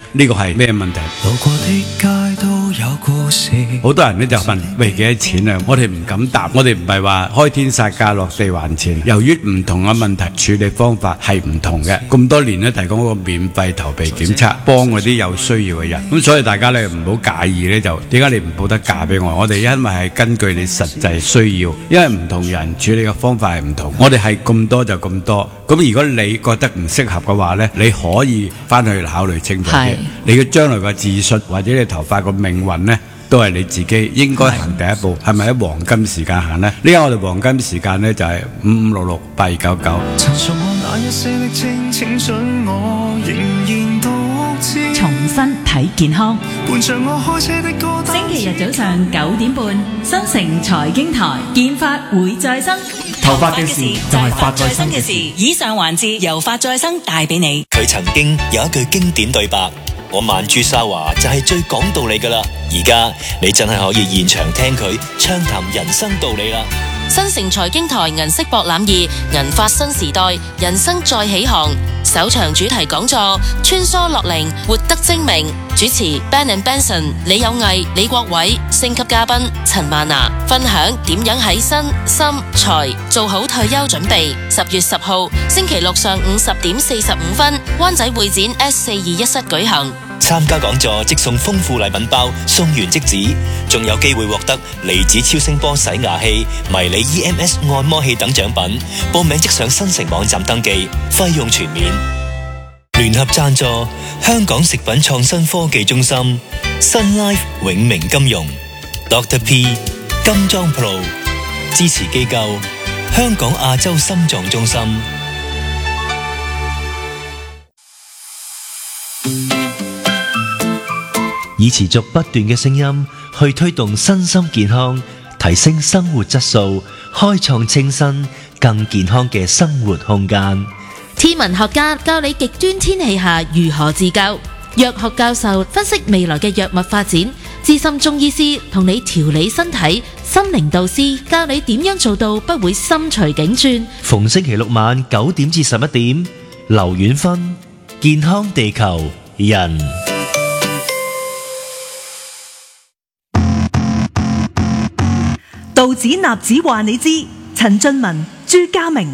呢個係咩問題？ 路過的街都有故事。 好多人咧就問喂幾多錢啊？我哋唔敢答，我哋唔係話開天殺價落地還錢。由於唔同嘅問題處理方法係唔同嘅，咁多年咧提供一個免費頭皮檢測，幫嗰啲有需要嘅人。咁所以大家咧唔好介意咧，就點解你唔報得價俾我？我哋因為係根據你實際需要，因為唔同人處理嘅方法係唔同。我哋係咁多就咁多。咁如果你覺得唔適合嘅話咧，你可以翻去考慮清楚啲。你嘅將來嘅自信或者你頭髮個命運咧，都係你自己應該行第一步，係咪喺黃金時間行呢？呢家我哋黃金時間呢，就係55668299。 重新睇健康。星期日早上9點半，新城財經台，健髮會再生。 頭髮嘅事就係髮再生嘅事。以上環節由髮再生帶俾你。 佢曾經有一句經典對白：我曼珠沙華就係最講道理噶啦。而家你真係可以現場聽佢暢談人生道理啦。 新城財經台銀色博覽2銀髮新時代，人生再起航。首場主題講座穿梭樂齡，活得精明。主持 Ben and Benson 李有毅、李國偉，星級嘉賓陳曼娜，分享點樣喺身心財做好退休準備。10月10號星期六上午10點45分，灣仔會展 S421室舉行。 參加講座即送豐富禮品包，送完即止，仲有機會獲得離子超聲波洗牙器、迷你 EMS 按摩器等獎品。報名即上新城網站登記，費用全免。聯合贊助香港食品創新科技中心、Sun Life 永明金融、Dr. P 金裝 Pro 支持機構香港亞洲心臟中心。 以持續不斷嘅聲音去推動身心健康，提升生活質素，開創清新更健康嘅生活空間。 天文學家教你極端天氣下如何自救，藥學教授分析未來嘅藥物發展，資深中醫師同你調理身體，心靈導師教你點樣做到不會心隨境轉。 逢星期六晚9點至11點，劉遠芬健康地球人。 道指納指話你知，陳俊文、朱家明。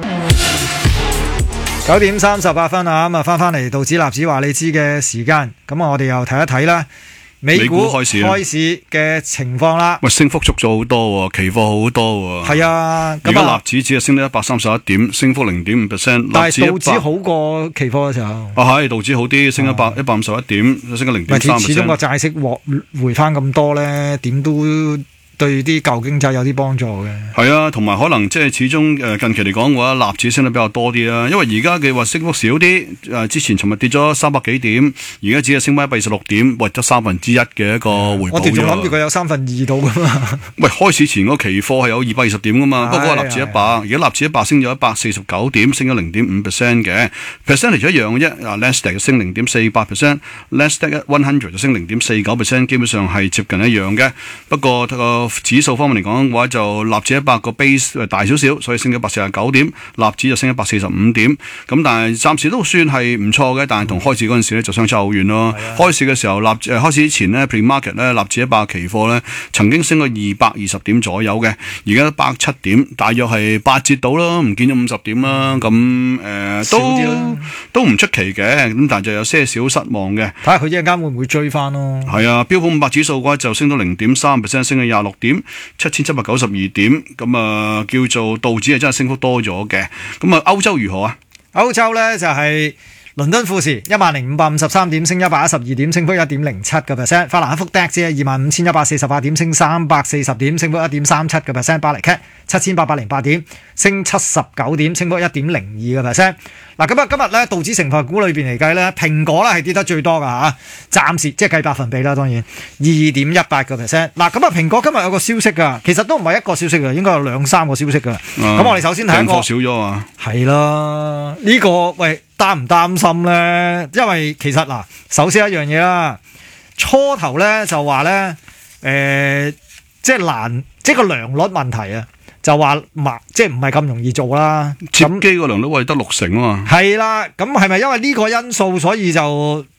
9點38分啊，咁啊翻嚟道指納指話你知嘅時間，咁我哋又睇一睇啦，美股開市嘅情況啦。 喂，升幅足咗好多，期貨好多。係啊， 而家納指只係升到131點，升幅0.5%。 但係道指好過期貨嘅時候。 係道指好啲，升151點，升咗0.3%。 始終個債息回翻咁多咧，點都對啲舊經濟有啲幫助嘅。係啊，同埋可能即係始終近期嚟講嘅話，納指升得比較多啲啦。因為而家嘅話升幅少啲，之前尋日跌咗300幾點，而家只係升翻126點，得1/3嘅一個回報。我哋仲諗住佢有2/3到噶嘛。喂，開市前個期貨係有220點噶嘛，不過納指100，而家納指100升咗149點，升咗0.5% 嘅 percentage 一樣嘅啫。Nasdaq 升0.48%，Nasdaq 100就升0.49%，基本上係接近一樣嘅。不過指數方面嚟講嘅話，就納指100個 base 大少少，所以升咗149點，納指就升咗145點。咁但係暫時都算係唔錯嘅，但係同開市嗰陣時咧就相差好遠咯。開市嘅時候開市之前咧 pre-market 咧納指100期貨咧曾經升過220點左右嘅，而家107點，大約係8折到啦，唔見咗50點啦。咁都唔出奇嘅，咁但係就有些少失望嘅。 睇下佢一陣間會唔會追翻咯？ 係啊，標普500指數嘅話就升到0.3%，升咗26點，7792點，咁叫做道指係真係升幅多咗嘅。咁歐洲如何啊？ 歐洲咧就係倫敦富時10553點，升112點，升幅1.07%。法蘭克福 DAX 25148點，升340點，升幅1.37%。巴黎 CAC 7808點，升79點，升幅1.02%。嗱，咁今日咧道指成分股裏邊嚟計咧，蘋果咧係跌得最多噶嚇，暫時即係計百分比啦，當然2.18%。嗱，咁蘋果今日有個消息噶，其實都唔係一個消息噶，應該有2-3個消息噶。咁我哋首先睇一個， 少咗啊， 係啦，呢個喂擔唔擔心咧？因為其實嗱，首先一樣嘢啦，初頭咧就話咧，即係個良率問題啊。就話即係唔係咁容易做啦， 接機個良率位得60%啊嘛。 係啦，咁係咪因為呢個因素所以就